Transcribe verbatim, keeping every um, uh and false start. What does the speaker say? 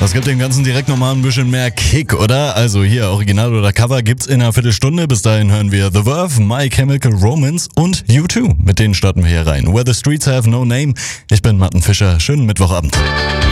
Das gibt dem Ganzen direkt nochmal ein bisschen mehr Kick, oder? Also hier, Original oder Cover gibt's in einer Viertelstunde. Bis dahin hören wir The Verve, My Chemical Romance und U zwei. Mit denen starten wir hier rein. Where the Streets Have No Name. Ich bin Martin Fischer. Schönen Mittwochabend.